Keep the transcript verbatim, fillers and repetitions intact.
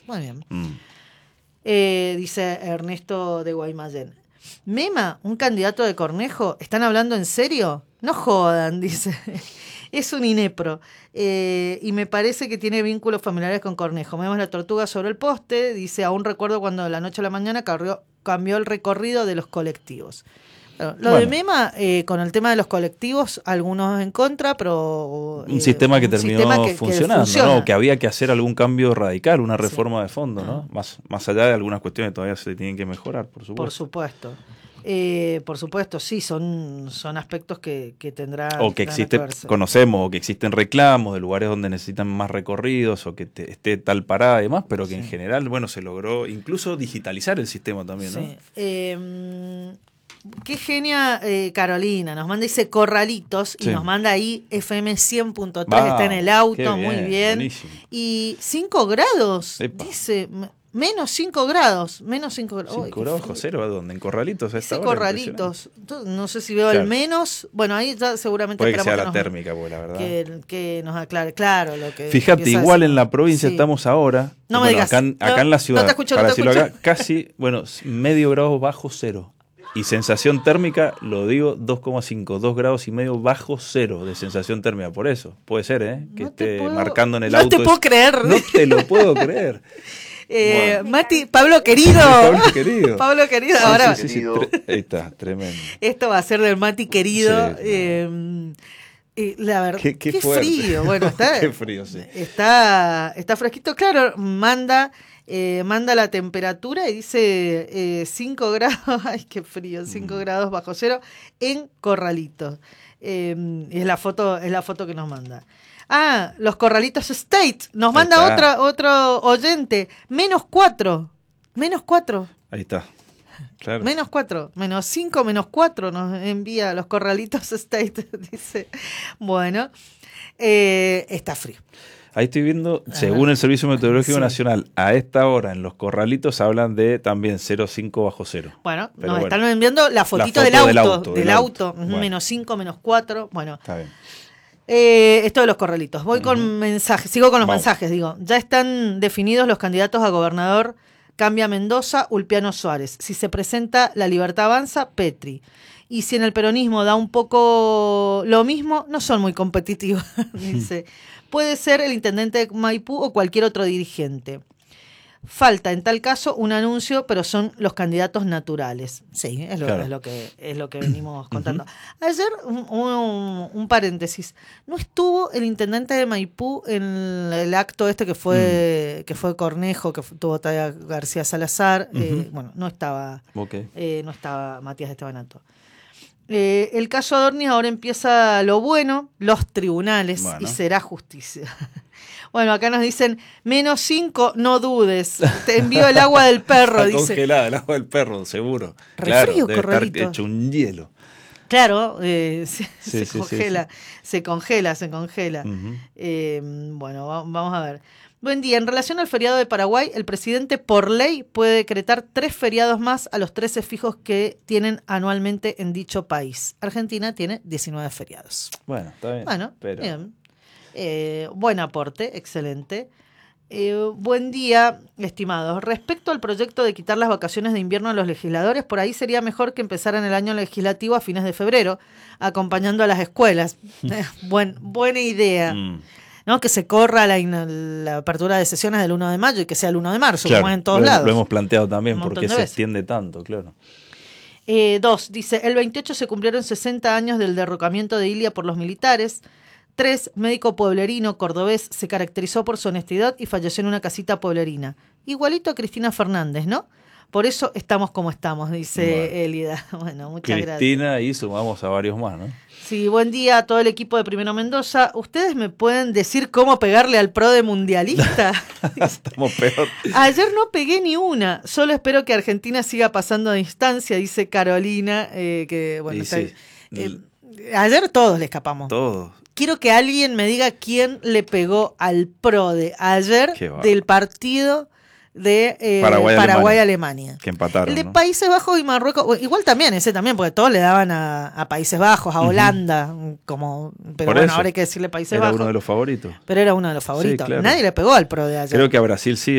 Muy bien. Mm. Eh, dice Ernesto de Guaymallén. Mema, un candidato de Cornejo, ¿están hablando en serio? No jodan, dice. Es un inepro. Eh, y me parece que tiene vínculos familiares con Cornejo. Mema es la tortuga sobre el poste. Dice, aún recuerdo cuando de la noche a la mañana cambió, cambió el recorrido de los colectivos. Bueno, lo bueno. de Mema, eh, con el tema de los colectivos, algunos en contra, pero... Un eh, sistema que un terminó sistema que, funcionando, que funciona. ¿no? Que había que hacer algún cambio radical, una reforma sí. de fondo, ¿no? Ah. Más, más allá de algunas cuestiones que todavía se tienen que mejorar, por supuesto. Por supuesto. Eh, por supuesto, sí, son, son aspectos que, que tendrá o que existe, conocemos, o que existen reclamos de lugares donde necesitan más recorridos, o que te, esté tal parada y demás, pero que sí. en general, bueno, se logró incluso digitalizar el sistema también, ¿no? Sí. Eh, qué genia eh, Carolina, nos manda, dice Corralitos, y sí. nos manda ahí F M cien punto tres, está en el auto, bien, muy bien. Buenísimo. Y cinco grados, Epa. dice... Menos cinco grados, menos cinco grados. cinco grados bajo cero, ¿a dónde? ¿En Corralitos? Ese Corralitos. No sé si veo claro. el menos. Bueno, ahí ya seguramente puede que sea que la nos, térmica, pues, la verdad. Que, que nos aclare, claro. Lo que Fíjate, igual en la provincia sí. estamos ahora. No bueno, me digas. Acá, acá no, en la ciudad, no te escucho, para no te decirlo escucho. acá, casi, bueno, medio grado bajo cero. Y sensación térmica, lo digo, dos coma cinco, dos grados y medio bajo cero de sensación térmica. Por eso, puede ser, ¿eh? Que no esté puedo, marcando en el no auto. No te puedo es, creer. No te lo puedo creer. Eh, bueno. Mati, Pablo querido. Pablo querido. Pablo querido. Sí, ahora sí, sí, sí, tre- ahí está, tremendo. Esto va a ser del Mati querido. Sí, eh, eh, la verdad, qué, qué, qué frío. Bueno, está, qué frío, sí. Está, está fresquito. Claro, manda, eh, manda la temperatura y dice cinco grados. Ay, qué frío, cinco mm. grados bajo cero en Corralitos. Eh, es la foto, es la foto que nos manda. Ah, los Corralitos State. Nos manda otra, otro oyente. Menos cuatro. Menos cuatro. Ahí está. Claro. Menos cuatro. Menos cinco, menos cuatro nos envía los Corralitos State. Dice. Bueno, eh, está frío. Ahí estoy viendo, según el Servicio Meteorológico sí. Nacional, a esta hora en los Corralitos hablan de también cero coma cinco bajo cero. Bueno, Pero nos bueno, están enviando la fotito la foto del auto. Del auto, del del auto. auto. Bueno. Menos cinco, menos cuatro. Bueno. Está bien. Eh, esto de los Corralitos. Voy uh-huh. con mensajes, sigo con los Vamos. mensajes, digo. Ya están definidos los candidatos a gobernador. Cambia Mendoza, Ulpiano Suárez. Si se presenta La Libertad Avanza, Petri. Y si en el peronismo da un poco lo mismo, no son muy competitivos, dice. Puede ser el intendente de Maipú o cualquier otro dirigente. Falta, en tal caso, un anuncio, pero son los candidatos naturales. Sí, es lo, claro. es lo, que, es lo que venimos contando. Uh-huh. Ayer, un, un, un paréntesis, ¿no estuvo el intendente de Maipú en el acto este que fue mm. que fue Cornejo, que tuvo Taya García Salazar? Uh-huh. Eh, bueno, no estaba, okay. eh, no estaba Matías Estebanato. Eh, el caso Adorni ahora empieza lo bueno, los tribunales, bueno. y será justicia. Bueno, acá nos dicen, menos cinco, no dudes. Te envío el agua del perro, Está dice. Congelada el agua del perro, seguro. Re claro, frío, debe estar Corralito. hecho un hielo. Claro, eh, se, sí, se sí, congela, sí, sí. se congela, se congela. Uh-huh. Eh, bueno, va, vamos a ver. Buen día. En relación al feriado de Paraguay, el presidente por ley puede decretar tres feriados más a los trece fijos que tienen anualmente en dicho país. Argentina tiene diecinueve feriados. Bueno, está bien. Bueno, pero... bien. Eh, buen aporte, excelente. Eh, buen día, estimados. Respecto al proyecto de quitar las vacaciones de invierno a los legisladores, por ahí sería mejor que empezaran el año legislativo a fines de febrero, acompañando a las escuelas. eh, buen, buena idea. Mm. ¿No? Que se corra la, la apertura de sesiones del uno de mayo y que sea el uno de marzo, claro, como en todos lo, lados. Lo hemos planteado también, porque se extiende tanto, claro. Eh, dos, dice, el veintiocho se cumplieron sesenta años del derrocamiento de Ilia por los militares. Tres, médico pueblerino cordobés, se caracterizó por su honestidad y falleció en una casita pueblerina. Igualito a Cristina Fernández, ¿no? Por eso estamos como estamos, dice bueno. Elida. Bueno, muchas Cristina, gracias. Cristina, y sumamos a varios más, ¿no? Sí, buen día a todo el equipo de Primero Mendoza. ¿Ustedes me pueden decir cómo pegarle al pro de mundialista? Estamos peor. Ayer no pegué ni una. Solo espero que Argentina siga pasando a distancia, dice Carolina. Eh, que bueno, está, sí. eh, ayer todos le escapamos. Todos. Quiero que alguien me diga quién le pegó al pro de ayer del partido de eh, Paraguay-Alemania. Que empataron. El de ¿no? Países Bajos y Marruecos, igual también, ese también, porque todos le daban a, a Países Bajos, a Holanda, uh-huh. como, pero Por bueno, eso, ahora hay que decirle Países era Bajos. Era uno de los favoritos. Pero era uno de los favoritos. Sí, claro. Nadie le pegó al pro de ayer. Creo que a Brasil sí.